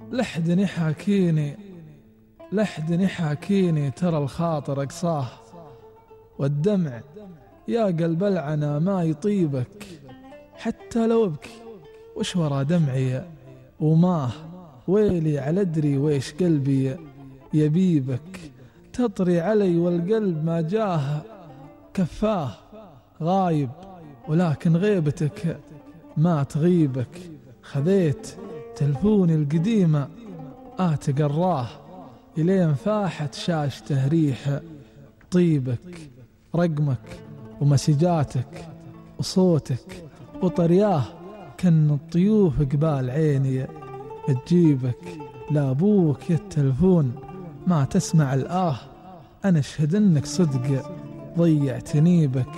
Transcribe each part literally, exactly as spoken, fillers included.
لحدني حاكيني لحدني حاكيني ترى الخاطر أقصاه، والدمع يا قلب العنا ما يطيبك. حتى لو ابكي وش ورا دمعي وماه، ويلي على أدري ويش قلبي يبيبك. تطري علي والقلب ما جاه كفاه، غايب ولكن غيبتك ما تغيبك. خذيت تلفوني القديمة آتقراه، إلين فاحت شاشته ريح طيبك. رقمك ومسجاتك وصوتك وطرياه، كن الطيوف قبال عيني تجيبك. لا أبوك يا التلفون ما تسمع الآه، أنا أشهد أنك صدق ضيعتني بك.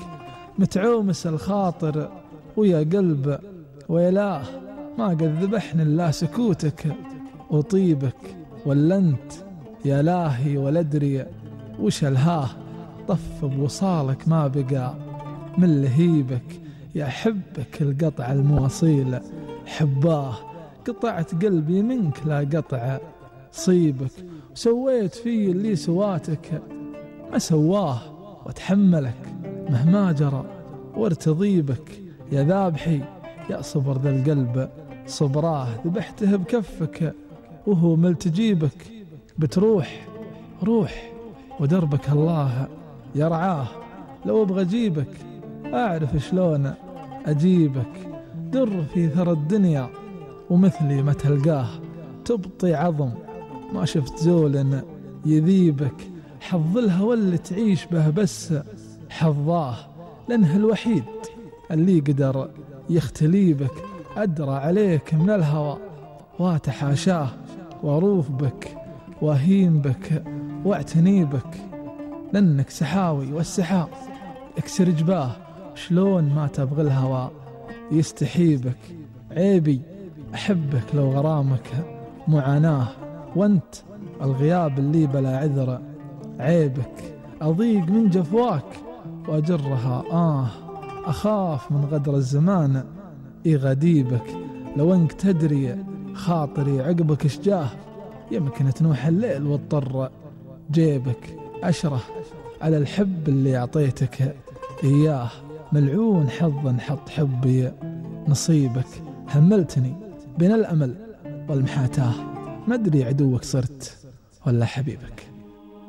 متعومس الخاطر ويا قلب ويلاه، ما قد ذبحني إلا سكوتك وطيبك. ولا أنت يا لاهي ولا أدري وش الهاه، طف بوصالك ما بقى من لهيبك. يا حبك القطع المواصيل حباه، قطعت قلبي منك لا قطع صيبك. وسويت في اللي سواتك ما سواه، واتحملك مهما جرى وارتضي بك. يا ذابحي يا صبر ذا القلب صبراه، ذبحته بكفك وهو ملتجيبك. بتروح روح ودربك الله يرعاه، لو ابغى اجيبك اعرف شلون اجيبك. در في ثرى الدنيا ومثلي ما تلقاه، تبطي عظم ما شفت زول يذيبك. حظ الهوى اللي تعيش به بس حظاه، لأنه الوحيد اللي قدر يختلي بك. أدرى عليك من الهوى واتحاشاه، واروف بك واهين بك واعتني بك. لأنك سحاوي والسحاب اكسر جباه، شلون ما تبغى الهوى يستحيبك. عيبي أحبك لو غرامك معاناه، وانت الغياب اللي بلا عذر عيبك. أضيق من جفواك وأجرها آه، أخاف من غدر الزمان يغديبك. لو انك تدري خاطري عقبك اشجاه، يمكن تنوح الليل واضطر جيبك. أشره على الحب اللي أعطيتك إياه، ملعون حظا حط حبي نصيبك. هملتني بين الأمل والمحاتاه، ما أدري عدوك صرت ولا حبيبك.